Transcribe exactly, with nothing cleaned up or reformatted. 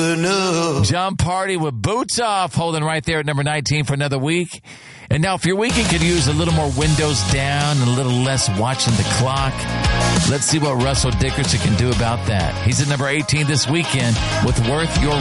enough. John Party with Boots Off, holding right there at number nineteen for another week. And now if your weekend could use a little more windows down and a little less watching the clock, let's see what Russell Dickerson can do about that. He's at number eighteen this weekend with Worth Your